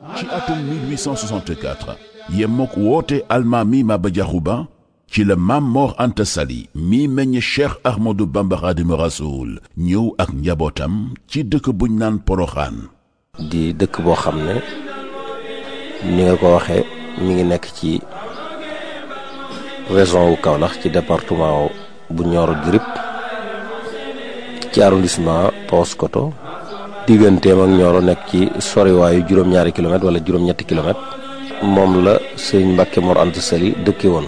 ci atum 1864 yemmook woote almaami Maba Diakhou Ba ci la Maam Mor Anta Sali mi meññ Cheikh Ahmadou Bamba Khadimu Rasoul ñëw ak njabootam ci dëkk buñ naan Poroxaan. di dëkk boo xam ne ni nga ko waxee mi ngi nekk ci région wu Kaolack ci département bu Nioro du Rip ci arrondissement Paoskoto digganteem ak Nioro nekk ci soriwaayu juróom-ñaari kilomètre wala juróom-ñetti kilomètre moom la sëñ Mbàkke Mor Anta Sali dëkke woon.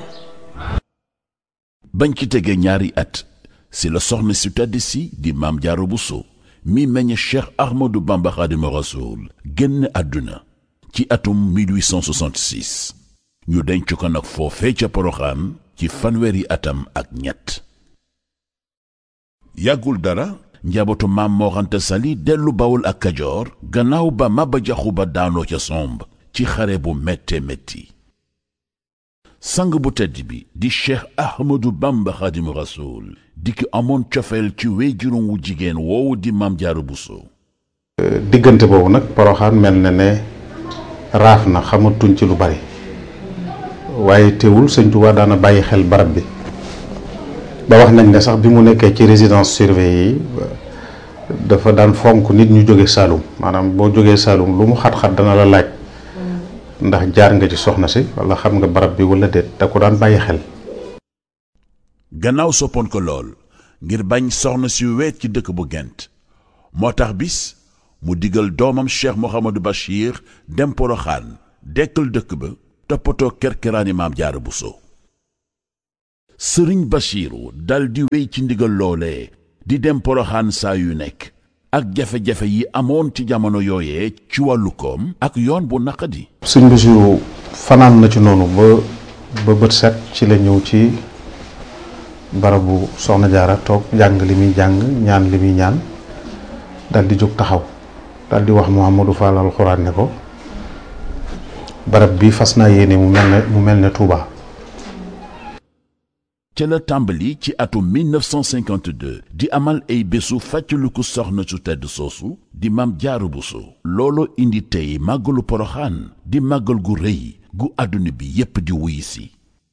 bañ ci tegee ñaari at si la soxna si tedd si di Maam Jaara Buso mi meññ Cheikh Ahmadou Bamba Khadimu Rasoul génn àdduna ci atum 1866 ñu denc ko nag foofee ca Poroxaan ci fanweeri atam ak ñett. yàggul dara njabootu Maam Mor Anta Sali dellu Bawol ak Kajoor gannaaw ba Maba Diakhou Ba daanoo ca somb ci xare bu métte métti. sang bu tedd bi di Cheikh Ahmadou Bamba Khadimu Rasoul di ki amoon cofeel ci wéyjuram wu jigéen woowu di Maam Jaara Buso. diggante boobu nag Poroxaan mel na ne raaf na xamatuñ ci lu bari waaye teewul sëñ Tuubaa daana bàyyi xel barab bi ba wax nañ ne sax bi mu nekkee ci résidence surveillée yi dafa daan fonk nit ñu jóge Saalum maanaam boo jógee Saalum lu mu xat-xat dana la laaj ndax jaar nga ci soxna si wala xam nga barab bi wala déet da ko daan bàyyi xel. gannaaw soppoon ko lool ngir bañ soxna si weet ci dëkk bu Gent moo tax bis mu digal doomam Cheikh Mouhamadou Bachir dem Poroxaan dekkal dëkk ba toppatoo kerkeraani Maam Jaara Buso. sëriñ Bachiru dal di wéy ci ndigal loolee di dem Poroxaan saa yu nekk ak jafe-jafe yi amoon ci jamono yooyee ci wàllu koom ak yoon bu naqadi. sëñ Bachiru fanaan na ci noonu ba bët set ci la ñëw ci barabu soxna Jaara toog jàng li muy jàng ñaan li muy ñaan dal di jóg taxaw dal di wax Mouhamadou Fall alxuraan ne ko barab bi fas naa yéene mu mel ne Touba. ca la tàmbali ci atum 1952 di amal ay bésu fàttaliku soxna su tedd soosu di Maam Jaara Buso. looloo indi tey màggalu Poroxaan di màggal gu rëy gu àdduna bi yépp di wuy si.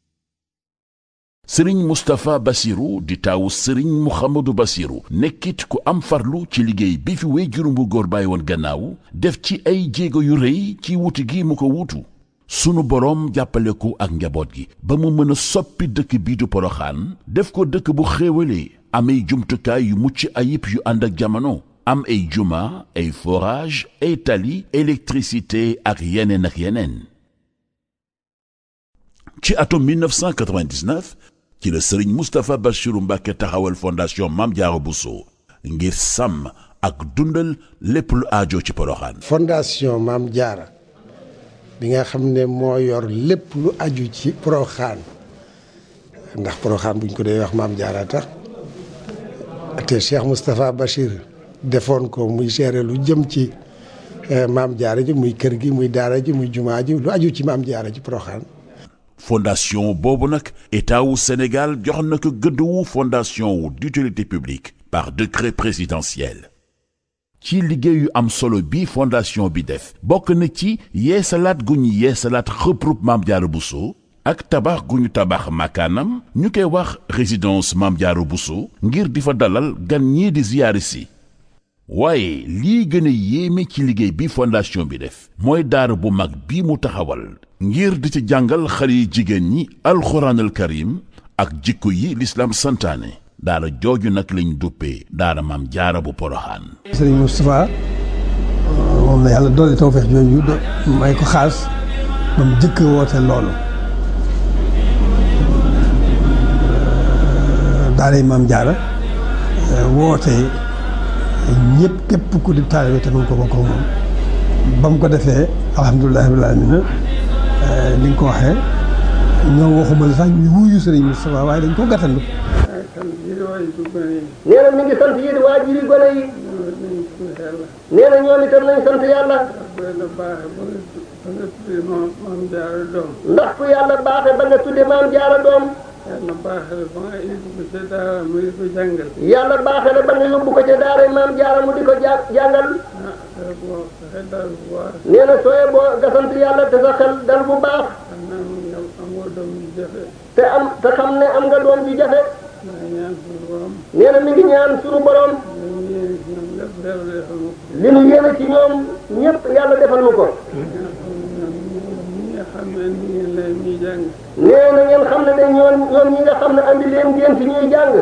sëriñ Moustapha Bassirou di taawu sëriñ Mouhamadou Bassirou nekkit ku am farlu ci liggéey bi fi wéyjuram bu góor bàyyi woon gannaaw def ci ay jéego yu rëy ci wuti gi mu ko wuutu. sunu boroom jàppale ko ak njaboot gi ba mu mën a soppi dëkk bii du Poroxaan def ko dëkk bu xéewalee am ay jumtukaay yu mucc ayib yu ànd ak jamono am ay juma ay forage ay tali électricité ak yeneen ak yeneen. ci atum 1999 ci la sëriñ Moustapha Bassirou Mbacké taxawal fondation Maam Jaara Buso ngir sàmm ak dundal lépp lu aajo ci Poroxaan. fondation Maam Jaara bi nga xam ne moo yor lépp lu aju ci Poroxaan ndax Poroxaan buñ ko dee wax Maam Jaara tax te Cheikh Moustapha Bachir defoon ko muy gérer lu jëm ci Maam Jaara ji muy kër gi muy daara ji muy jumaa ji lu aju ci Maam Jaara ji Poroxaan. fondation boobu nag état wu Sénégal jox na ko gëdd wu fondation wu d'utilité publique par décret présidentiel. ci liggéeyu am solo bi fondation bi def bokk na ci yeesalaat gu ñu yeesalaat xëprub Maam Jaara Buso ak tabax gu ñu tabax makaanam ñu koy wax résidence Maam Jaara Buso ngir di fa dalal gan ñii di ziyaari si. waaye lii gën a yéeme ci liggéey bi fondation bi def mooy daara bu mag bi mu taxawal ngir di ci jàngal xale yi jigéen ñi alxuraanal karim ak jikko yi lislaam santaane. daara jooju nag lañ duppee daara Maam Jaara bu Poroxaan. sëriñ Moustapha moom la yàlla doole tawfeex jooju may ko xaas ba mu jëkk woote loolu daaray Maam Jaara woote ñëpp képp ku di taalibe te mën ko bokk moom ba mu ko defee alhamdulilah rabbil aalamiina li nga ko waxee ñoo waxuma la sax ñu wuyu sëriñ Moustapha waaye dañ ko gàttandu. nee na mi ngi sant yéen waajuri gone yi nee na ñoom itam nañ sant yàlla ndax ku yàlla baaxe ba nga tudde Maam Jaara doom yàlla baaxe la ba nga yóbbu ko ca daara mu di ko jàngal yàlla baaxe la ba nga yóbbu ko ca daara Maam Jaara mu di ko jàngal nee na sooyee boo nga sant yàlla te sa xel dal bu baax. te xam ne am nga doom ji jafe. nee na mi ngi ñaan suñu borom. li nu yéene ci ñoom ñëpp yàlla defal nu ko. nee na ngeen xam ne de ñoom ñi nga xam ne andi leen ngeen fi ñuy jàng.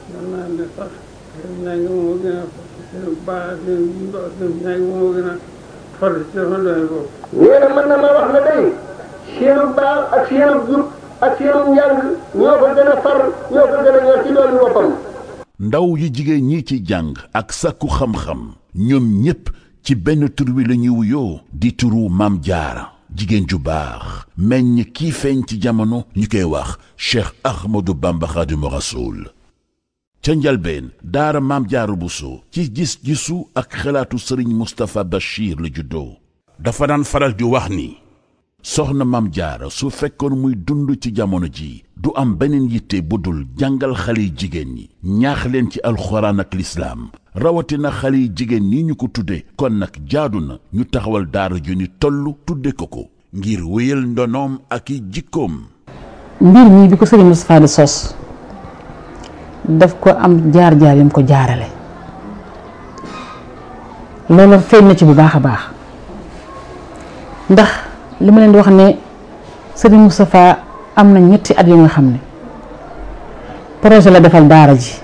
nee na mën na ma wax ne day seenu baax ak seenu jub ak seenu njàng ñoo ko gën a far ñoo ko gën a ñor ci doomi boppam. ndaw yi jigéen ñi ci jàng ak sàkku xam-xam ñoom ñépp ci benn tur wi la ñuy wuyoo di turu Maam Jaara jigéen ju baax meññ kii feeñ ci jamono ñu koy wax Cheikh Ahmadou Bamba Khadimu Rasoul ca njalbeen daara Maam Jaara Buso ci gis-gisu ak xalaatu sëriñ Moustapha Bachir la juddoo dafa daan faral di wax ni soxna Maam Jaara su fekkoon muy dund ci jamono ji du am beneen yitte bu dul jàngal xale yi jigéen ñi ñaax leen ci alxuraan ak lislaam rawatina xale yi jigéen ñi ñu ko tudde kon nag jaadu na ñu taxawal daara ju ni toll tudde ko ngir wéyal ndonoom ak i jikkoom. mbir mi bi ko sëriñ Moustapha di sos daf ko am jaar-jaar yam ko jaarale loolu feeñ na ci bu baax a baax ndax li ma leen di wax ne sëriñ Moustapha am na ñetti at yu nga xam ne projet la defal daara ji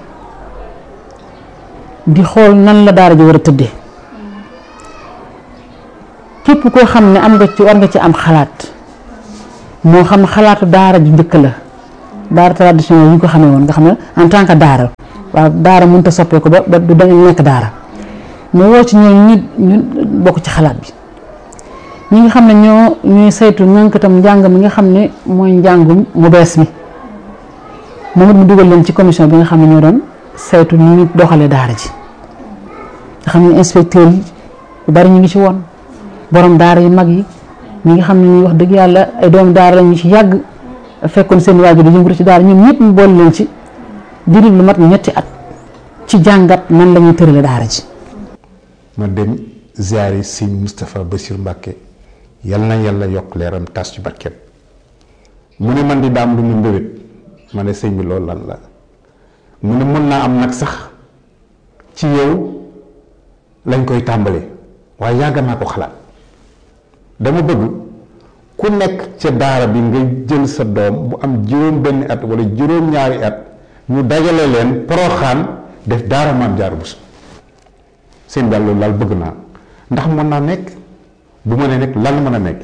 di xool nan la daara ji war a tëddee képp koo xam ne war nga ci am xalaat moo xam xalaatu daara ji njëkk la daara traditionnel yi ñu ko xamee woon nga xam ne en tant que daara waaw daara mënut a soppeeku ba du dañu nekk daara mu woo ci ñoom ñu bokk ci xalaat bi ñi nga xam ne ñooy saytu ñànkatam njàng mi nga xam ne mooy njàngum mu bees mi moom it mu dugal leen ci commission bi nga xam ne ñoo doon saytu ni ñu doxalee daara ji nga xam ne inspecteur yi yu bari ñu ngi ci woon borom daara yu mag yi ñi nga xam ne ñuy wax dëgg yàlla ay doomu daara la ñu ci yàgg fekkoon seen waajur di yëngatu ci daara ñoom ñëpp ñu boole leen ci diiru lu mat ñetti at ci jàngat nan la ñuy tërale daara ji. ma dem ziyaari Sëñ Moustapha Bassir Mbàkke yal na yàlla yokk leeram tas ci barkeem mu ne man di daam lu mu mbébét ma ne sëñ bi loolu lan la mu ne mën naa am nag sax ci yow lañ koy tàmbalee waaye yàgg naa ko xalaat dama bëgg ku nekk ca daara bi nga jël sa doom bu am juróom benn at wala juróom ñaari at ñu dajale leen Poroxaan def daara Maam Jaara Buso sëñ bi loolu laal bëgg naa ndax mën naa nekk bu ma nee nekk lan mën a nekk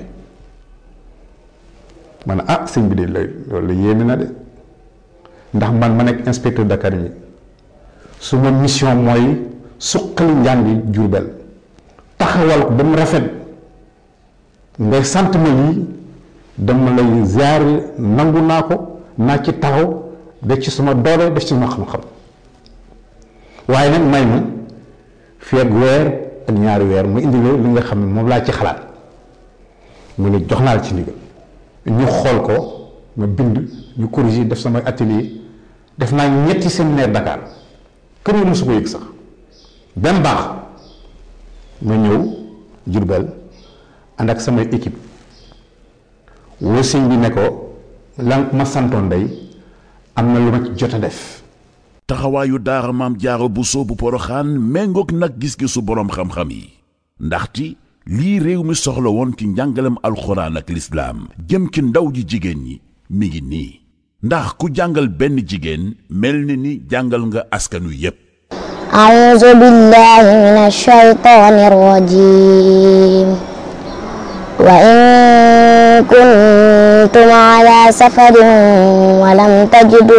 ma ne sëñ bi de loolu yéeme na de ndax man ma nekk inspecteur d'académie su ma mission mooy suqali njàngi Jurbel taxawal ko ba mu rafet ngay sant ma lii dama lay ziyaare nangu naa ko naa ci taxaw def ci suma doole def ci suma xam-xam waaye nag may ma fii ak weer ak ñaari weer mu indi li nga xam ne moom laa ci xalaat mu ne jox naa la ci ndigal ñu xool ko ma bind ñu corriger def sama atelier def naa ñetti séminaire Dakar kër yi mosu ko yëg sax benn baax ma ñëw Jurbel ànd ak samay équipe woo sëñ bi ne ko lan ma santoon day am na lu ma ci jot a def. taxawaayu daara Maam Jaara Buso bu Poroxaan méngoog nag gis-gisu boroom xam-xam yi ndaxte lii réew mi soxla woon ci njàngalem alxuraan ak lislaam jëm ci ndaw ji jigéen ñi mi ngi nii ndax ku jàngal benn jigéen mel ni jàngal nga askanu yépp. a'uuzu billaahi mina shaytaani rajiim wa in kuntum alaa safarin wa lam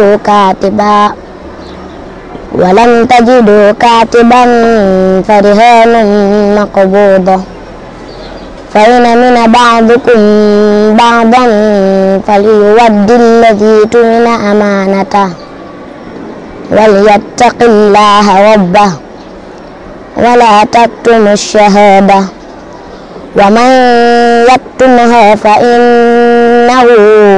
tajiduu kaatiban farihaanun maqbuuda fa in amina ba'dukum ba'dan falyuwaddi alladii tumina amaanatahu walyattaqillaaha rabbahu wa laa taktumu ash-shahaadata wa man yaktumhaa fa innahu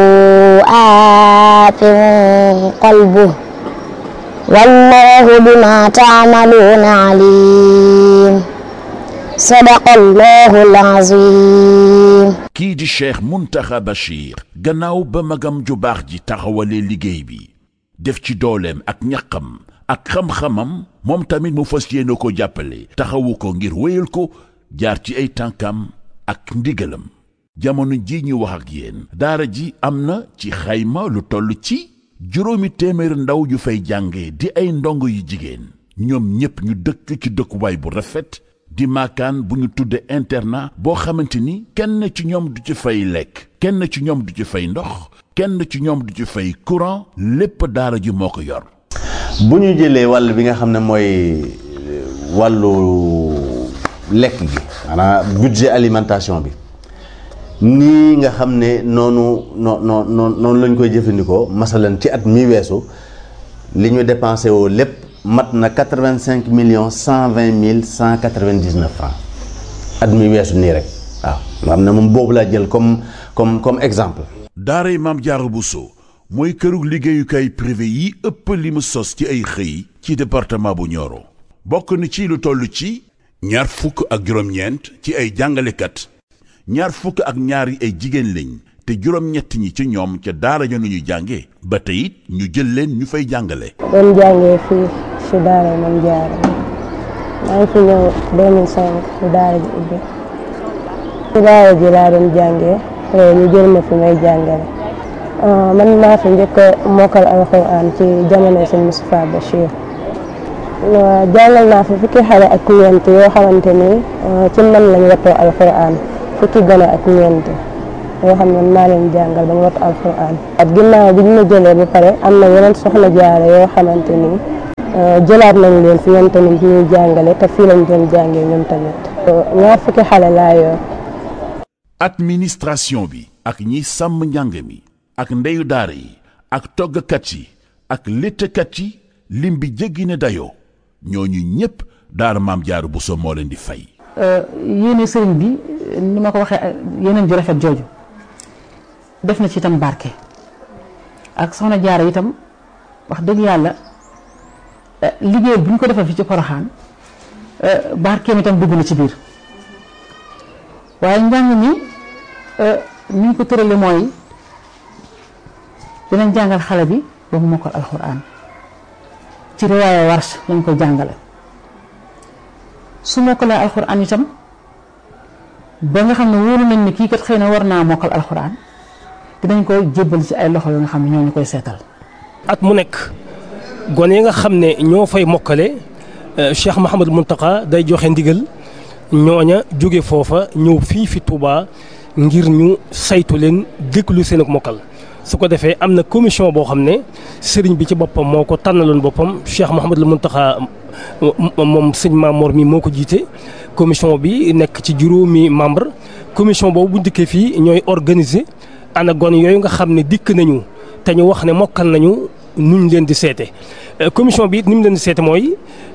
aathim qalbuhu wallaahu bimaa ta'maluuna aliim. sadaqallahul azim. kii di Cheikh Mountakha Bachir gannaaw ba magam ju baax ji taxawalee liggéey bi def ci dooleem ak ñaqam ak xam-xamam moom tamit mu fas yéene ko jàppale taxawu ko ngir wéyal ko jaar ci ay tànkam ak ndigalam. jamono ji ñu wax ak yéen daara ji am na ci xayma lu toll ci 700 ndaw yu fay jànge di ay ndongo yu jigéen ñoom ñépp ñu dëkk ci dëkkuwaay bu rafet di maakaan bu ñu tudde internat boo xamante ni kenn ci ñoom du ci fay lekk kenn ci ñoom du ci fay ndox kenn ci ñoom du ci fay courant lépp daara ji moo ko yor. bu ñu jëlee wàll bi nga xam ne mooy wàllu lekk gi maanaam budget alimentation bi nii nga xam ne noonu lañ koy jëfandikoo masalan ci at mi weesu li ñu dépensé woo lépp mat na 85 millions 120 mille 199 francs at mi weesu nii rek waaw nga xam ne moom boobu laa jël comme exemple. daaray Maam Jaara Buso mooy kërug liggéeyukaay privé yi ëpp li mu sos ci ay xëy ci département bu Nioro bokk na ci lu toll ci 29 ci ay jàngalekat 22 ay jigéen lañ te 7 ñi ci ñoom ca daara ja nu ñu jànge ba tey it ñu jël leen ñu fay jàngale. doon jàngee fii ci daara Maam Jaara maa ngi fi ñëw 2005 ci daara ji ubbi ci daara ji laa doon jàngee ñu jël ma fi may jàngale. man maa fi njëkk a mokkal alxuraan ci jamono sëñ Moustapha Bachir jàngal naa fi fukki xale ak ñeent yoo xamante ni ci man lañ wattoo alxuraan fukki gone ak ñeent yoo xam ne maa leen jàngal ba ñu wattu alxuraan. at ginnaaw bi ñu ma jëlee ba pare am na yeneen soxna jaare yoo xamante ni jëlaat nañ leen fi ñoom tamit ñuy jàngale te fii lañ doon jàngee ñoom tamit. ñaar fukki xale laa yor. administration bi ak ñi sàmm njàng mi ak ndeyu daara yi ak toggkat yi ak léttkat yi lim bi jéggi ne dayoo ñooñu ñépp daara Maam Jaara Buso moo leen di fay. yéene sëriñ bi ni ma ko waxee yeneen ju rafet jooju def na ci itam barke ak soxna Jaara itam wax dëgg yàlla liggéey bu ñu ko defal fi ci Poroxaan barkeem itam dugg na ci biir waaye njàng mi ni ñu ko tërale mooy dinañ jàngal xale bi ba mu mokkal alxuraan ci riwaaya Warsh lañ koy jàngale su mokkalee alxuraan itam ba nga xam ne wóolu nañ ni kii kat xëy na war naa mokkal alxuraan dinañ koy jébbal ci ay loxo yoo nga xam ne ñoo ñu koy seetal. at mu nekk gone yi nga xam ne ñoo fay mokkale Cheikh Mouhamadou Mountakha day joxe ndigal ñooña jóge foofa ñëw fii fi Touba ngir ñu saytu leen déglu seen ak mokkal. su ko defee am na commission boo xam ne sëriñ bi ci boppam moo ko tànnaloon boppam Cheikh Mouhamadou Mountakha moom sëñ Mamor mi moo ko jiite commission bi nekk ci juróomi membre commission boobu bu dikkee fii ñooy organiser ana gone yooyu nga xam ne dikk nañu te ñu wax ne mokkal nañu nuñ leen di seete commission bi it ni mu leen di seete mooy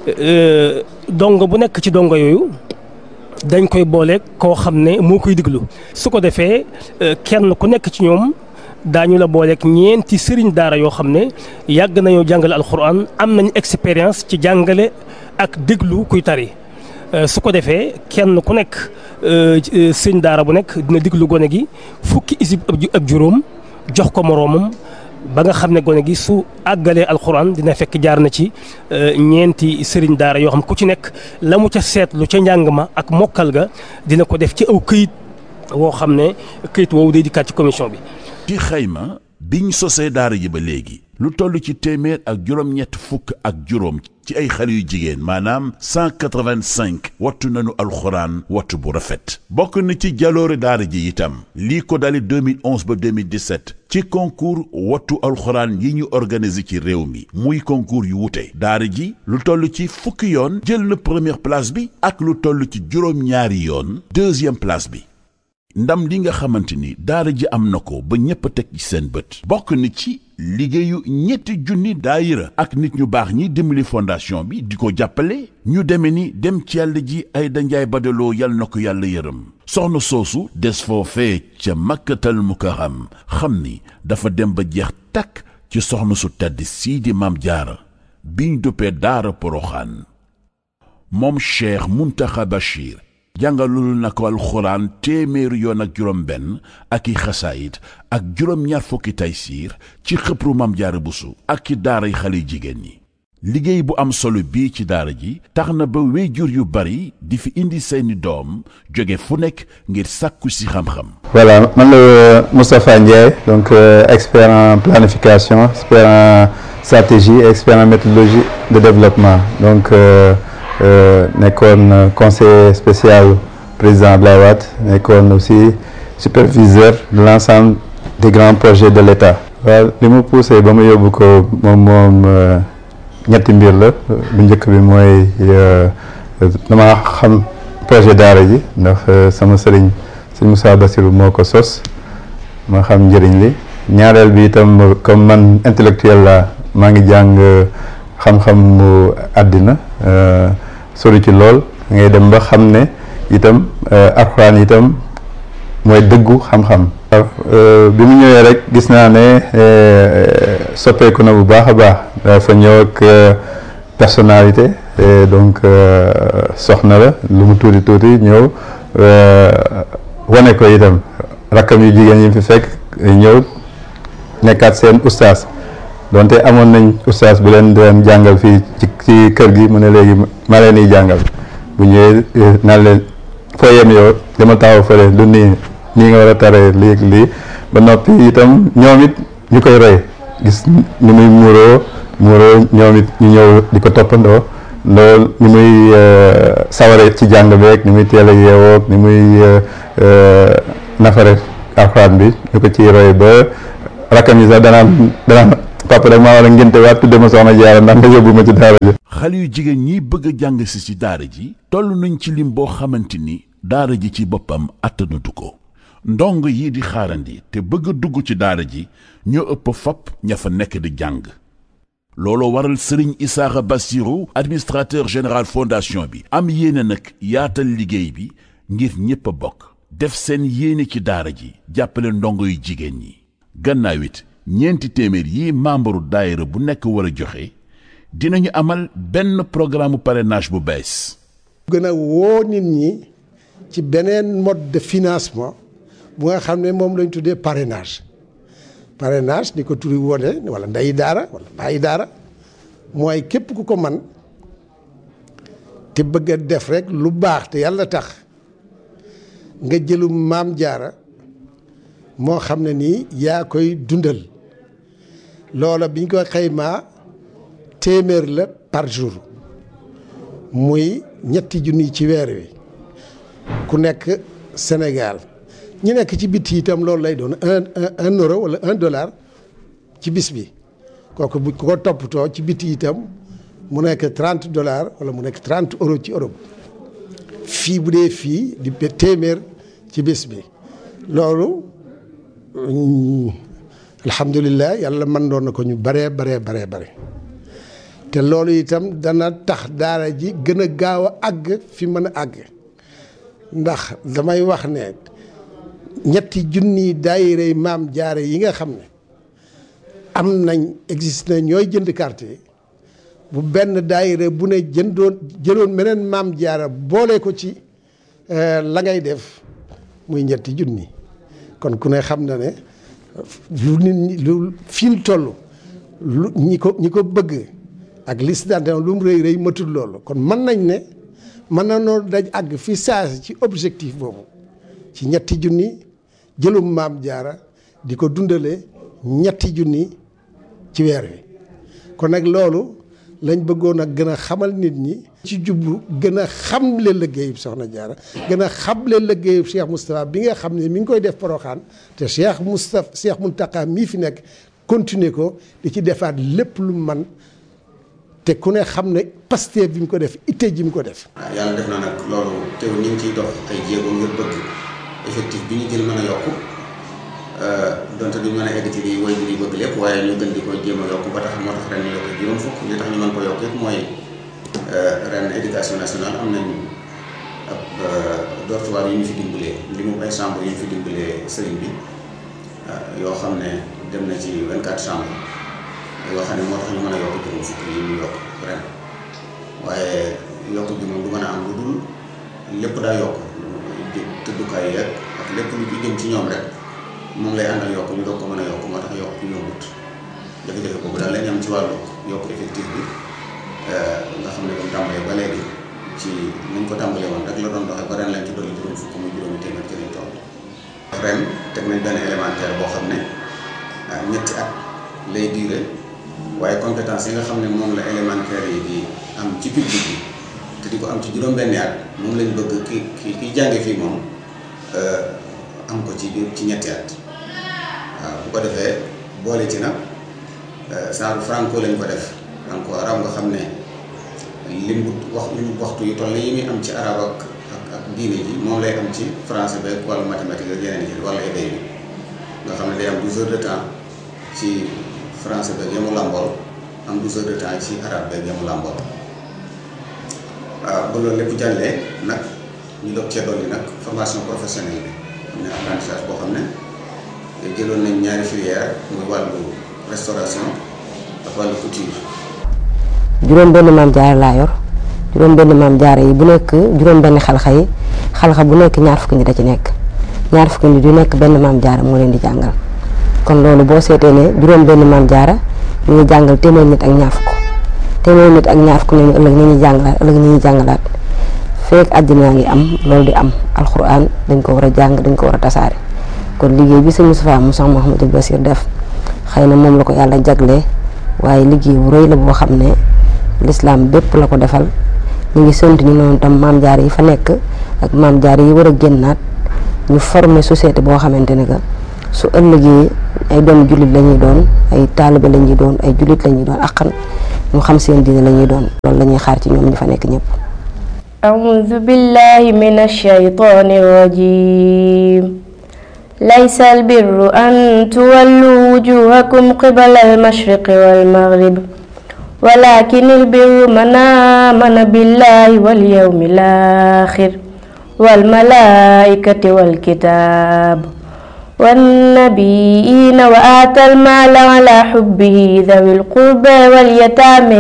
dongo bu nekk ci dongo yooyu dañ koy boole koo xam ne moo koy diglu su ko defee kenn ku nekk ci ñoom daañu la booleeg ñeenti sëriñ daara yoo xam ne yàgg nañoo jàngale alxuraan am nañ expérience ci jàngale ak déglu kuy tari su ko defee kenn ku nekk sëriñ daara bu nekk dina déglu gone gi fukki isib ak juróom jox ko moroomam ba nga xam ne gone gi su àggalee alxuraan dina fekk jaar na ci ñeenti sëriñ daara yoo xam ku ci nekk la mu ca seetlu ca njàng ma ak mokkal ga dina ko def ci aw këyit woo xam ne këyit woowu day dikkaat ci commission bi. ci xayma biñ sosee daara ji ba léegi lu toll ci téeméer ak juróom-ñett fukk ak juróom ci ay xale yu jigéen maanaam 185 wattu nañu alxuraan wattu bu rafet bokk na ci jaloore daara ji itam lii ko dale 2011 ba 2017 ci concours wattu alxuraan yi ñu organisé ci réew mi muy concours yu wute daara ji lu toll ci fukki yoon jël na première place bi ak lu toll ci juróom-ñaari yoon deuxième place bi ndam li nga xamante ni daara ji am na ko ba ñépp a teg ci seen bët bokk na ci liggéeyu 7 daayira ak nit ñu baax ñi dimbali fondation bi di ko jàppale ñu deme ni dem ci yàlla ji Ayda Njaay Badaloo yal na ko yàlla yërëm soxna soosu des foofee ca Makkatal Mukarram xam ni dafa dem ba jeex takk ci soxna su tedd sii di Maam Jaara biñ duppee daara Poroxaan moom Cheikh Mountakha Bachir jàngalul na ko alxuraan téeméeri yoon ak juróom benn ak i xasaayit ak juróom-ñaar fukki taysiir ci xëpru Maam Jaara Buso ak ci daaray xale jigéen ñi. liggéey bu am solo bii ci daara ji tax na ba waajur yu bari di fi indi seeni doom jóge fu nekk ngir sàkku si xam-xam. Voilà, man la Moustapha Ndiaye, donc expert en planification, expert en stratégie et expert en méthodologie de développement. Donc nekkoon conseiller spécial président Abdoulaye Wade, nekkoon aussi superviseur de l'ensemble des grands projets de l'État. waaw li mu poussé ba mu yóbbu ko moom ñetti mbir la bu njëkk bi mooy dama xam projet daara ji ndax sama sëriñ sëñ Moussa Bassirou moo ko sos ma xam njëriñ li ñaareel bi itam comme man intellectuel la maa ngi jàng xam-xam mu àddina sori ci lool ngay dem ba xam ne itam alxuraan itam mooy dëggu xam-xam. bi mu ñëwee rek gis naa ne soppeeku na bu baax a baax dafa ñëw ak personnalité donc soxna la lu mu tuuti tuuti ñëw wane ko itam rakkam yu jigéen yi fi fekk ñëw nekkaat seen ustaas donte amoon nañ ustaas bu leen doon jàngal fii ci kër gi mu ne léegi ma leen di jàngal bu ñëwee naan leen foo yem yow dama taxaw fële du nii nga war a taree lii ba noppi itam ñoom it ñu koy roy gis ni muy muuroo ñoom it ñu ñëw di ko toppandoo loolu ni muy saware ci jàng beeg ni muy teel a yeewoog ni muy nafare alxuraan bi ñu ko ciy roy ba rakkam yi sax danaan papa rek maa war a ngénte waat tudde ma soxna Jaara ndax nga yóbbu ma ci daara ji. xale yu jigéen ñi bëgg a jàng si ci daara ji toll nañ ci lim boo xamante ni daara ji ci boppam attanatu ko ndong yi di xaarandi te bëgg a dugg ci daara ji ñoo ëpp fop ña fa nekk di jàng looloo waral Serigne Issakha Bassirou administrateur général fondation bi am yéene nag yaatal liggéey bi ngir ñépp a bokk def seen yéene ci daara ji jàppale ndongo yu jigéen ñi gannaaw it ñeenti téeméer yi membre daayira bu nekk war a joxe dinañu amal benn programme parrainage bu bees. gën a woo nit ñi ci beneen mode de financement bu nga xam ne moom lañ tuddee parrainage ni ko turi wone wala ndeyi daara wala bàyyi daara mooy képp ku ko man te bëgg a def rek lu baax te yàlla tax nga jëlu Maam Jaara moo xam ne nii yaa koy dundal loola biñ ko xaymaa téeméer la par jour muy 3 junni ci weer wi ku nekk Sénégal ñi nekk ci biti itam loolu lay doon un euro wala $1 ci bis bi kooku bu ko toppatoo ci biti itam mu nekk $30 wala mu nekk 30 euros ci Europe fii bu dee fii di téeméer ci bis bi loolu alhamdulilah yàlla mën doon na ko ñu bare te loolu itam dana tax daara ji gën a gaaw a àgg fi mën a àgg ndax damay wax ne 3 junni daayira Maam Jaara yi nga xam ne am nañ existe na ñooy jënd carte bu benn daayira bu ne jëloon meneen Maam Jaara boole ko ci la ngay def muy 3 junni kon ku ne xam na ne lu nit ñi lu fi ñu toll lu ñi ko bëgg ak liste d'adhésion lu mu rëy matul loolu kon mën nañ ne mën na noonu daj àgg fi saasi ci objectif boobu ci 3 junni jëlum Maam Jaara di ko dundale 3 junni ci weer wi kon nag loolu lañ bëggoon a gën a xamal nit ñi ci jublu gën a xamle liggéeyub Soxna Jaara gën a xamle liggéeyub Cheikh Moustapha bi nga xam ne mi ngi koy def Porokhane te Cheikh Mountakha mii fi nekk continuer ko di ci defaat lépp lu man te ku ne xam ne Pastef bi mu ko def itte ji mu ko def. yàlla def na nag loolu teew ñu ngi ciy dox ay jéego ngir bëgg effectif bi ñu jël mën a yokku donte duñ mën a egg ci li woy bi di bëgg lépp waaye ñu gën di ko jéem a yokku ba tax moo tax ren ñu yokk juróom fukk li tax ñu mën ko yokk yëpp mooy ren éducation nationale am nañ ab dortoir yu ñu fi dimbalee li mu ay chambre yu ñu fi dimbalee sëriñ bi yoo xam ne dem na ci 24 chambres yoo xam ne moo tax ñu mën a yokk juróom fukk yi ñu yokk ren waaye yokk bi moom du mën a am lu dul lépp daa yokk tëddukaay yeeg ak lépp lu ci jëm ci ñoom rek moom lay àndal yokk ñu doog ko mën a yokk moo tax yokk yombut jafe-jafe boobu daal lañ am ci wàllu yokk effectif bi nga xam ne dañ tàmbalee ba léegi ci nañ ko tàmbalee woon rek la doon doxee ba ren lañ ci dolli juróom fukk muy juróomi téeméer ci lañ toll. ren teg nañ benn élémentaire boo xam ne ñetti at lay diire waaye compétence yi nga xam ne moom la élémentaire yi di am ci public bi te di ko am ci juróom-benni at moom lañ bëgg ki jànge fii moom am ko ci biir ci ñetti at waaw bu ko defee boole ci nag genre franco lañ ko def franco arab nga xam ne limu waxtu yu toll yi muy am ci arab ak diine ji moom lay am ci français beeg wàllu mathématique ak yeneen yi wala éday bi nga xam ne day am 12 heures de temps ci français beeg yamu làmbool am 12 heures de temps ci arabe beeg yamu làmbool waaw ba loolu lépp jàllee nag ñu doog cee dolli nag formation professionnelle bi am na apprentissage boo xam ne jëloon nañ ñaari filière muy wàllu restauration ak wàllu couture. juróom benn maam jaara laa yor juróom benn maam jaara yi bu nekk juróom benn xalxa yi xalxa bu nekk ñaar fukki nit da ci nekk ñaar fukki nit yu nekk benn maam jaara moo leen di jàngal kon loolu boo seetee ne juróom benn maam jaara ñu ngi jàngal téeméer nit ak ñaar fukk téeméer nit ak ñaar fukk ne ëllëg ni ñuy jàngalaat ëllëg ni ñuy jàngalaat feek àddina ngi am loolu di am alxuraan dañ ko war a jàng dañ ko war a tasaare kon liggéey bi sëñ Moustapha mu Cheikh Mouhamadou Bassir def xëy na moom la ko yàlla jaglee waaye liggéey bu rëy la boo xam ne l'islam bépp la ko defal ñu ngi sant ñu noonu tam maam jaar yi fa nekk ak maam jaar yi war a génnaat ñu former société boo xamante ne que su ëllëgee ay doomu jullit la ñuy doon ay taalibe la ñuy doon ay jullit la ñuy doon aqan ñu xam seen diine la ñuy doon loolu la ñuy xaar ci ñoom ñi fa nekk ñëpp. أعوذ بالله من الشيطان الرجيم ليس البر أن تولوا وجوهكم قبل المشرق والمغرب ولكن البر من آمن بالله واليوم الآخر والملائكة والكتاب والنبيين وآتى المال على حبه ذوي القربى واليتامى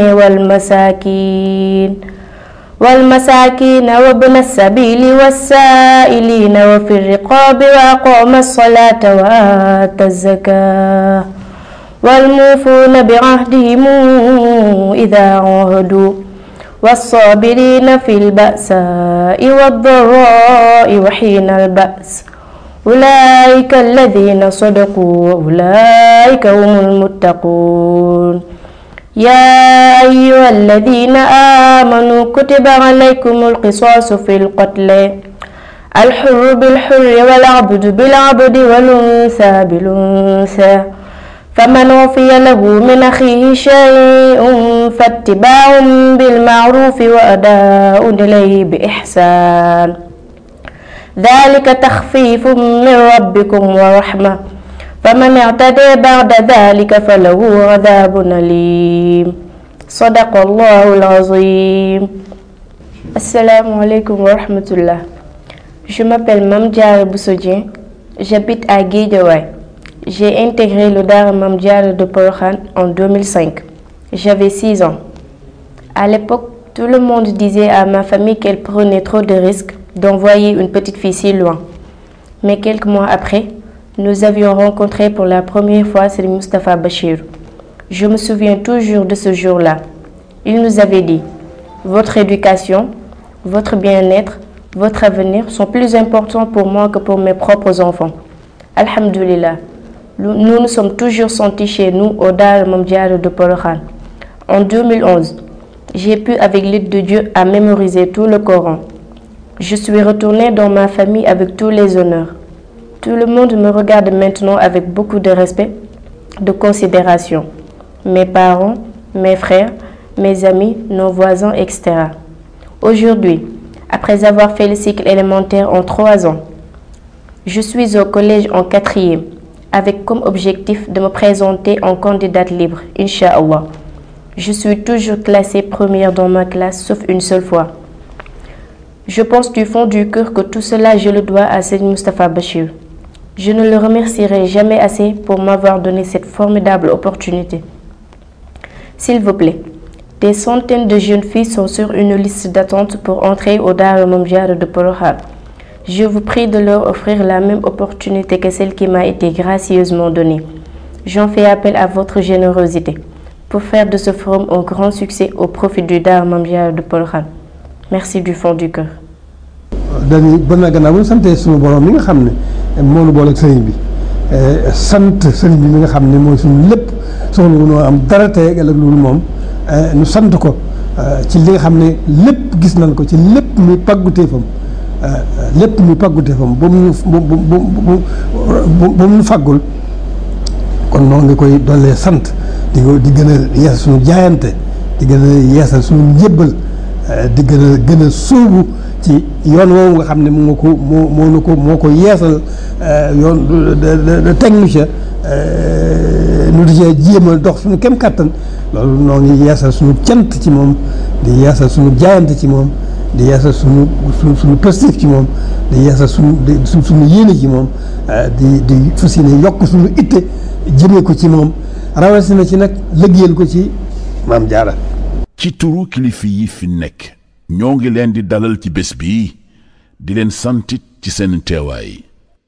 والمساكين وابن السبيل والسائلين وفي الرقاب وأقام الصلاة وآتى الزكاة والموفون بعهدهم إذا عاهدوا والصابرين في البأساء والضراء وحين البأس أولئك الذين صدقوا وأولئك هم المتقون يا أيها الذين آمنوا كتب عليكم القصاص في القتل الحر بالحر والعبد بالعبد والأنثى بالأنثى فمن عفي له من أخيه شيء فاتباع بالمعروف وأداء إليه بإحسان ذلك تخفيف من ربكم ورحمة فمن اعتدى بعد ذلك فله عذاب أليم صدق الله العظيم. Assalamu alaikum wa rahmatullah. Je m'appelle Mame Diarra Bousso Dieng, j'habite à Guédiawaye. J'ai intégré le Daara Mame Diarra de Porokhane en 2005. J'avais 6 ans. À l'époque, tout le monde disait à ma famille qu'elle prenait trop de risques d'envoyer une petite fille si loin. Mais quelques mois après, nous avions rencontré pour la première fois Serigne Moustapha Bachir. Je me souviens toujours de ce jour-là. Il nous avait dit: votre éducation, votre bien-être, votre avenir sont plus importants pour moi que pour mes propres enfants. Alhamdulillah, nous nous sommes toujours sentis chez nous au Daara Mame Diarra de Porokhane. En 2011, j'ai pu, avec l'aide de Dieu, à mémoriser tout le Coran. Je suis retournée dans ma famille avec tous les honneurs. Tout le monde me regarde maintenant avec beaucoup de respect, de considération. Mes parents, mes frères, mes amis, nos voisins, etc. Aujourd'hui, après avoir fait le cycle élémentaire en 3 ans, je suis au collège en 4e, avec comme objectif de me présenter en candidate libre, Inch'Allah. Je suis toujours classée première dans ma classe, sauf une seule fois. Je pense du fond du cœur que tout cela, je le dois à Serigne Moustapha Bachir. Je ne le remercierai jamais assez pour m'avoir donné cette formidable opportunité. S'il vous plaît, des centaines de jeunes filles sont sur une liste d'attente pour entrer au Daara Mame Diarra de Porokhane. Je vous prie de leur offrir la même opportunité que celle qui m'a été gracieusement donnée. J'en fais appel à votre générosité pour faire de ce forum un grand succès au profit du Daara Mame Diarra de Porokhane. Merci du fond du cœur. dañuy bon na gannaaw bu ñu santee suñu borom mi nga xam ne moo nu boole ak sëriñ bi sant sëriñ bi mi nga xam ne mooy suñu lépp soxla wu noo am dara tey ak loolu moom ñu sant ko ci li nga xam ne lépp gis nañ ko ci lépp muy pàgguteefam ba mu fàggul kon noonu nga koy dollee sant di gën a yeesal suñu jaayante di gën a yeesal suñu njébbal di gën a sóobu ci yoon woowu nga xam ne moo ko yeesal yoon teg nu ca nu di cee jéem a dox suñu kem kattan loolu noo ngi yeesal suñu cant ci moom di yeesal suñu jaayante ci moom di yeesal suñu positif ci moom di yeesal suñu yéene ci moom di fas yéene yokk suñu itte jëmee ko ci moom rawatina ci nag liggéeyal ko ci Maam Jaara. ci turu kilifa yi fi nekk ñoo ngi leen di dalal ci bés bi di leen santit ci seen teewaay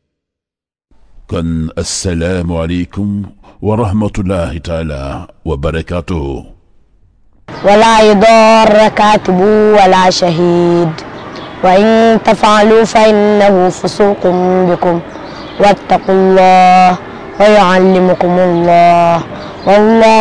kon assalaamu aleykum wa rahmatullahi taala wa barakaatuhu. ولا يضار كاتب ولا شهيد وإن تفعلوا فإنه فسوق بكم واتقوا الله ويعلمكم الله والله